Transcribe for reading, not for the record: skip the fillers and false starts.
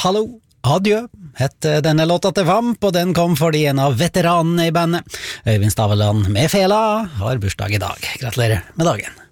Hallo, adjø, hette denne låta til Vamp, og den kom fordi en av veteranene i bandet, Øyvind Staveland med Fela, har bursdag i dag. Gratulerer med dagen.